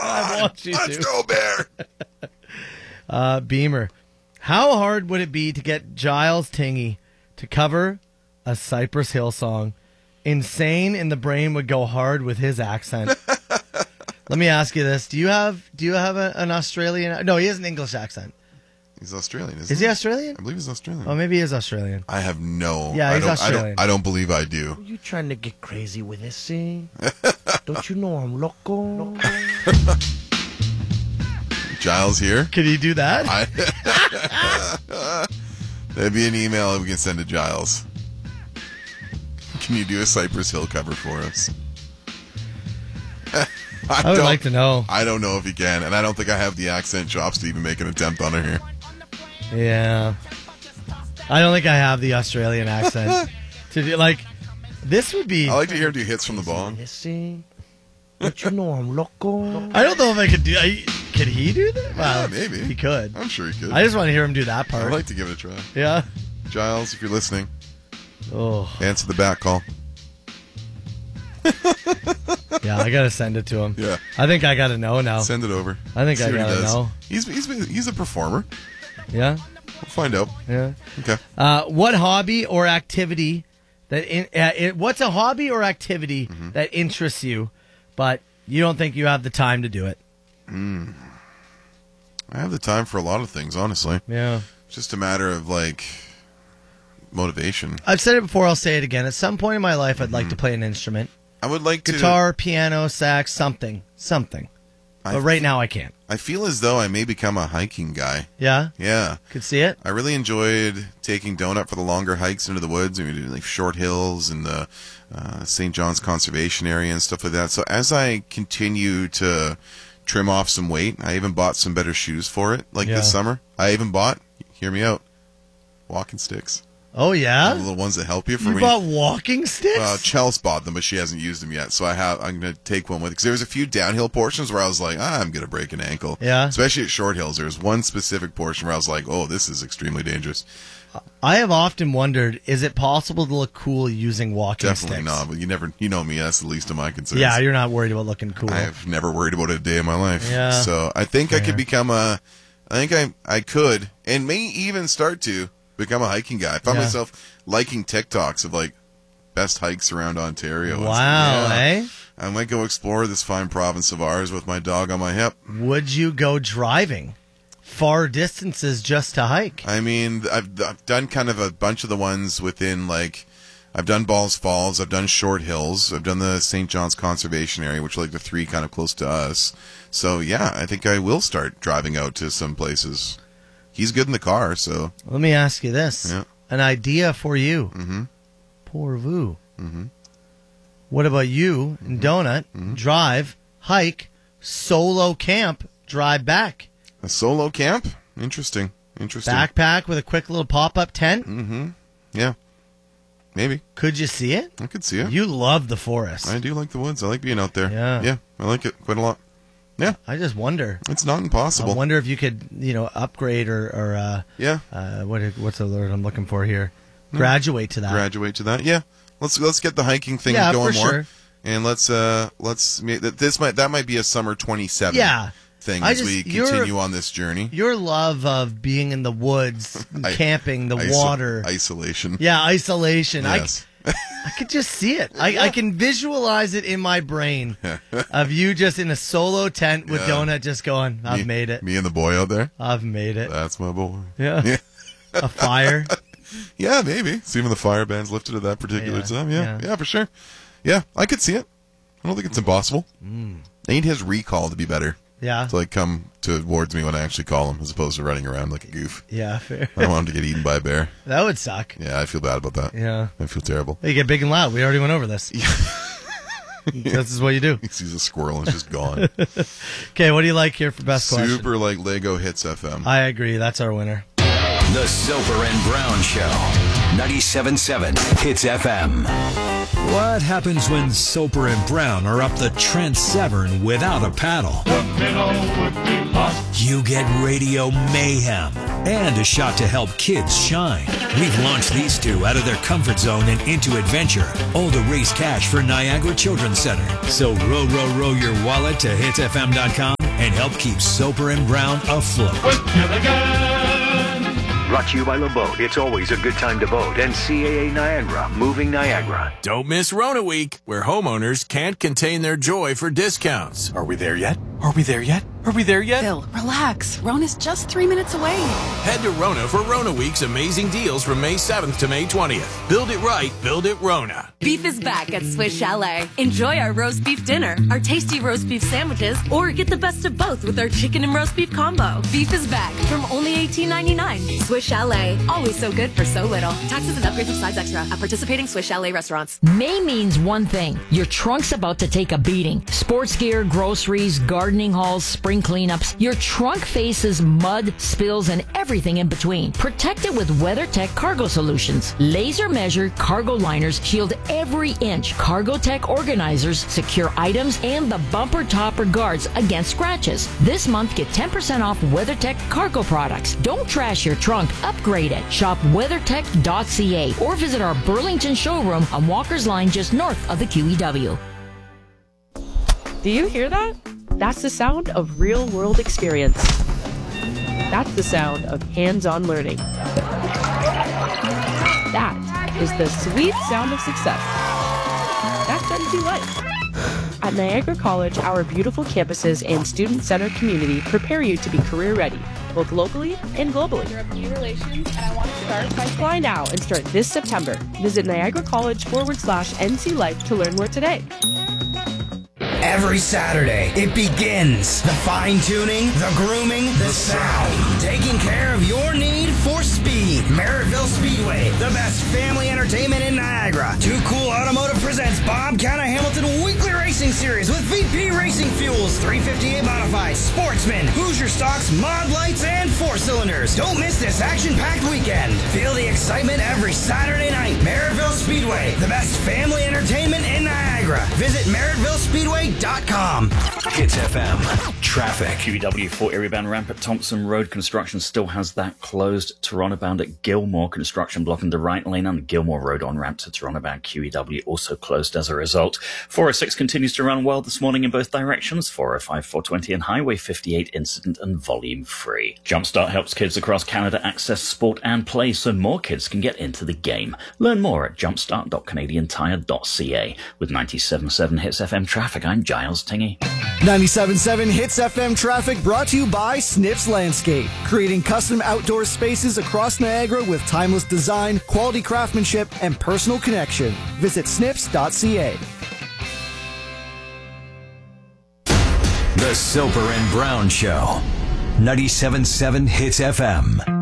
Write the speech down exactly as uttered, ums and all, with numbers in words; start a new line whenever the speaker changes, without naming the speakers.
I want you
Let's
to.
go, Bear.
Uh, Beamer, how hard would it be to get Giles Tingy to cover a Cypress Hill song? Insane in the Brain would go hard with his accent. Let me ask you this: Do you have do you have a, an Australian? No, he has an English accent.
He's Australian, isn't
Is he Australian?
I believe he's Australian.
Oh, maybe he is Australian.
I have no.
Yeah,
I
he's
don't,
Australian.
I don't, I don't believe I do.
Are you trying to get crazy with this thing? Don't you know I'm loco?
Giles here.
Can you do that?
I, that'd be an email that we can send to Giles. Can you do a Cypress Hill cover for us? I,
I would
don't-
like to know.
I don't know if he can, and I don't think I have the accent chops to even make an attempt on it here.
Yeah. I don't think I have the Australian accent. to do, like, this would be...
I like to hear him do hits from the bong.
But you know I'm loco. I don't know if I could do... I, could he do that? Well,
Yeah, maybe.
He could.
I'm sure he could.
I just want to hear him do that part.
I'd like to give it a try.
Yeah.
Giles, if you're listening,
Oh.
answer the back call.
Yeah, I got to send it to him.
Yeah.
I think I got to know now.
Send it over.
I think
See
I
what he
got to
does.
know.
He's, he's, he's a performer.
Yeah?
We'll find out.
Yeah.
Okay.
Uh, what hobby or activity that in, uh, it, what's a hobby or activity
Mm-hmm.
that interests you, but you don't think you have the time to do it?
Mm. I have the time for a lot of things, honestly.
Yeah.
It's just a matter of, like, motivation.
I've said it before, I'll say it again. At some point in my life, I'd like to play an instrument.
I would like to...
Guitar, piano, sax, something. Something.
I
But right now, I can't.
I feel as though I may become a hiking guy.
Yeah?
Yeah.
Could see it?
I really enjoyed taking Donut for the longer hikes into the woods. We did like short hills and the uh, Saint John's Conservation Area and stuff like that. So as I continue to trim off some weight, I even bought some better shoes for it. Like
Yeah.
this summer, I even bought, hear me out, walking sticks.
Oh, yeah?
The little ones that help you for
You
me.
bought walking sticks?
Well, Chelsea bought them, but she hasn't used them yet. So I have. I'm going to take one with because there was a few downhill portions where I was like, ah, I'm going to break an ankle.
Yeah.
Especially at short hills. There was one specific portion where I was like, oh, this is extremely dangerous.
I have often wondered, is it possible to look cool using walking
Definitely
sticks?
not. But you never, you know me. That's the least of my concerns.
Yeah, you're not worried about looking cool.
I've never worried about it a day in my life.
Yeah.
So I think I
Fair.
could become a. I think I I could and may even start to become a hiking guy. I found
Yeah.
myself liking TikToks of like best hikes around Ontario.
Wow,
Yeah.
eh?
I might go explore this fine province of ours with my dog on my hip.
Would you go driving far distances just to hike?
I mean, I've, I've done kind of a bunch of the ones within, like, I've done Balls Falls, I've done Short Hills, I've done the Saint John's Conservation Area, which are like the three kind of close to us. So, yeah, I think I will start driving out to some places. He's good in the car, so.
Let me ask you this.
Yeah.
An idea for you.
Mm-hmm.
Pour vous.
Mm-hmm.
What about you and Donut?
Mm-hmm.
Drive, hike, solo camp, drive back.
A solo camp? Interesting. Interesting.
Backpack with a quick little pop-up tent?
Mm-hmm. Yeah. Maybe.
Could you see it?
I could see it.
You love the forest.
I do like the woods. I like being out there.
Yeah.
Yeah, I like it quite a lot. Yeah.
I just wonder.
It's not impossible.
I wonder if you could, you know, upgrade or, or uh,
Yeah.
uh, what what's the word I'm looking for here? Graduate to that.
Graduate to that. Yeah. Let's let's get the hiking thing
Yeah,
going
for
more.
sure.
And let's uh let's this might that might be a summer twenty-seven
Yeah.
thing
I
as
just-
we
you're-
continue on this journey.
Your love of being in the woods,
I-
camping, the
Iso-
water.
isolation.
Yeah, isolation.
Yes.
I, I could just see it. I, I can visualize it in my brain of you just in a solo tent with
Yeah.
Donut just going, I've
me,
made it.
Me and the boy out there.
I've made it.
That's my boy.
Yeah.
Yeah.
A fire.
Yeah, maybe. See when the fire band's lifted at that particular
Yeah,
time. Yeah,
yeah.
yeah, for sure. Yeah, I could see it. I don't think it's impossible.
Mm.
I need his recall to be better.
Yeah.
To like come towards me when I actually call him, as opposed to running around like a goof.
Yeah, fair.
I don't want him to get eaten by a bear.
That would suck.
Yeah, I feel bad about that.
Yeah.
I feel terrible.
You get big and loud. We already went over this. This is what you do.
He sees a squirrel and it's just gone.
Okay, what do you like here for best question?
Super like Lego Hits F M.
I agree. That's our winner.
The Soper and Brown Show. ninety-seven point seven Hits F M.
What happens when Soper and Brown are up the Trent Severn without a paddle? You get radio mayhem and a shot to help kids shine. We've launched these two out of their comfort zone and into adventure, all to raise cash for Niagara Children's Center. So row, row, row your wallet to hits f m dot com and help keep Soper and Brown afloat.
Brought to you by LeBeau. It's always a good time to vote. And C A A Niagara, moving Niagara.
Don't miss Rona Week, where homeowners can't contain their joy for discounts.
Are we there yet? Are we there yet? Are we there yet?
Phil, relax. Rona's just three minutes away.
Head to Rona for Rona Week's amazing deals from May seventh to May twentieth. Build it right, build it Rona.
Beef is back at Swiss Chalet. Enjoy our roast beef dinner, our tasty roast beef sandwiches, or get the best of both with our chicken and roast beef combo. Beef is back from only eighteen ninety-nine. Swiss Chalet, always so good for so little. Taxes and upgrades of sides extra at participating Swiss Chalet restaurants.
May means one thing. Your trunk's about to take a beating. Sports gear, groceries, gardening hauls, spring cleanups. Your trunk faces mud, spills, and everything in between. Protect it with WeatherTech Cargo Solutions. Laser measured cargo liners shield every inch. CargoTech organizers secure items and the bumper topper guards against scratches. This month, get ten percent off WeatherTech cargo products. Don't trash your trunk, upgrade it. Shop weathertech dot c a or visit our Burlington showroom on Walker's Line just north of the Q E W.
Do you hear that? That's the sound of real-world experience. That's the sound of hands-on learning. That is the sweet sound of success. That's N C Life. At Niagara College, our beautiful campuses and student-centered community prepare you to be career-ready, both locally and globally. New relations, and I want to start by fly now and start this September. Visit Niagara College forward slash N C Life to learn more today.
Every Saturday, it begins. The fine-tuning, the grooming, the sound. Taking care of your need for speed. Merrittville Speedway, the best family entertainment in Niagara. Too Cool Automotive presents Bob Counter Hamilton Weekly Racing Series with V P Racing Fuels, three fifty-eight Modified, Sportsman, Hoosier Stocks, Mod Lights, and Four Cylinders. Don't miss this action-packed weekend. Feel the excitement every Saturday night. Merrittville Speedway, the best family entertainment in Niagara. Visit Merrittville Speedway dot com.
Hits F M. Traffic.
Q E W four area bound ramp at Thompson Road. Construction still has that closed. Toronto bound at Gilmore. Construction blocking the right lane on Gilmore Road on ramp to Toronto bound Q E W also closed as a result. four oh six continues to run well this morning in both directions. four oh five, four twenty and Highway fifty-eight incident and volume free. Jumpstart helps kids across Canada access sport and play so more kids can get into the game. Learn more at jumpstart dot canadian tire dot c a. With ninety-seven point seven Hits F M traffic, I'm Giles Tingy.
ninety-seven point seven Hits F M traffic brought to you by Snips Landscape, creating custom outdoor spaces across Niagara with timeless design, quality craftsmanship, and personal connection. Visit snips dot c a.
The Soper and Brown Show. ninety-seven point seven Hits F M.